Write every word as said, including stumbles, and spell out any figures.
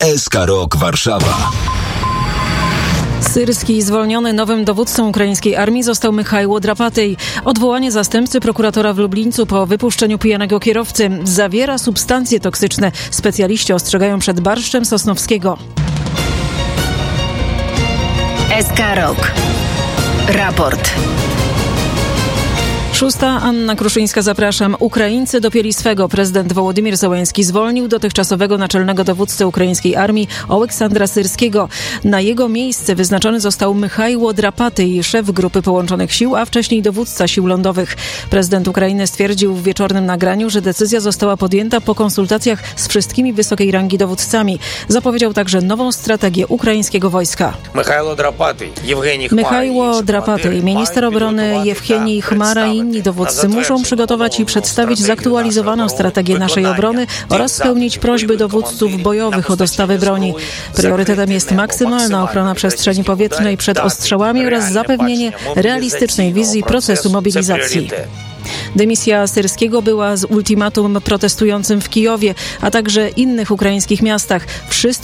S K Rok Warszawa. Syrski zwolniony nowym dowódcą ukraińskiej armii został Michajło Drapatej. Odwołanie zastępcy prokuratora w Lublińcu po wypuszczeniu pijanego kierowcy zawiera substancje toksyczne. Specjaliści ostrzegają przed barszczem Sosnowskiego. S K Rok. Raport. Szósta, Anna Kruszyńska, zapraszam. Ukraińcy dopięli swego. Prezydent Wołodymyr Zełenski zwolnił dotychczasowego naczelnego dowódcę ukraińskiej armii Oleksandra Syrskiego. Na jego miejsce wyznaczony został Michajło Drapatej, szef Grupy Połączonych Sił, a wcześniej dowódca sił lądowych. Prezydent Ukrainy stwierdził w wieczornym nagraniu, że decyzja została podjęta po konsultacjach z wszystkimi wysokiej rangi dowódcami. Zapowiedział także nową strategię ukraińskiego wojska. Michajło Drapatej, minister obrony Jewgenij Chmara i inni dowódcy muszą przygotować i przedstawić zaktualizowaną strategię naszej obrony oraz spełnić prośby dowódców bojowych o dostawę broni. Priorytetem jest maksymalna ochrona przestrzeni powietrznej przed ostrzałami oraz zapewnienie realistycznej wizji procesu mobilizacji. Dymisja Syrskiego była z ultimatum protestującym w Kijowie, a także innych ukraińskich miastach. Wszyscy